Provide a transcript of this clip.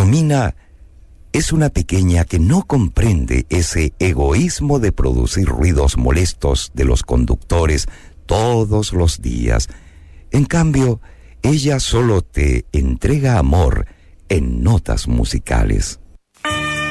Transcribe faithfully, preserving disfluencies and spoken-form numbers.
Romina es una pequeña que no comprende ese egoísmo de producir ruidos molestos de los conductores todos los días. En cambio, ella solo te entrega amor en notas musicales.